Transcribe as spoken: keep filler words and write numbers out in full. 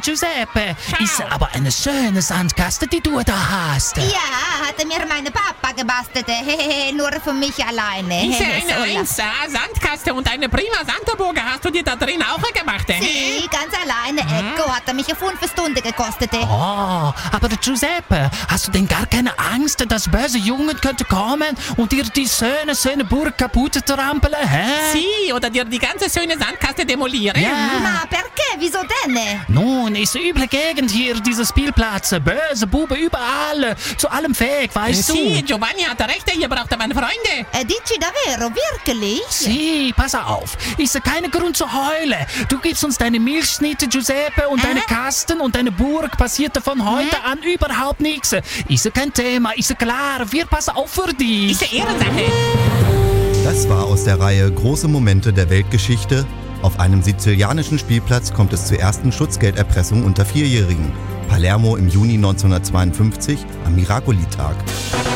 Giuseppe, Ciao. ist aber eine schöne Sandkaste, die du da hast. Ja, hatte mir meine Papa gebastelt. Hehehe, nur für mich alleine. Diese Hehe, eine Sola. eins A Sandkaste und eine prima Santaburger hast du dir da drin auch gemacht, hä? Sie, ganz alleine. Ecco, hat er mich auf fünf Stunden gekostet. Oh, aber Giuseppe, hast du denn gar keine Angst, dass böse Jungen könnte kommen und dir die schöne, schöne Burg kaputt trampeln, hä? Sie oder dir die ganze schöne Sandkaste demolieren? Ja. Ma, perché? Wieso denn? Nun, ist üble Gegend hier, dieser Spielplatz. Böse Bube überall, zu allem fähig, weißt Sie, du? Giovanni hat recht, ihr braucht aber Freunde. Äh, dici davvero, wirklich? Sie, pass auf, ist kein Grund zu heulen. Du gibst uns deine Milchschnitte, Giuseppe, und deine Kasten und deine Burg passiert von heute an überhaupt nichts. Ist kein Thema, ist klar, wir passen auf für dich. Ist eine Ehrensache. Das war aus der Reihe Große Momente der Weltgeschichte. Auf einem sizilianischen Spielplatz kommt es zur ersten Schutzgelderpressung unter Vierjährigen. Palermo im Juni neunzehnhundertzweiundfünfzig am Miracoli-Tag.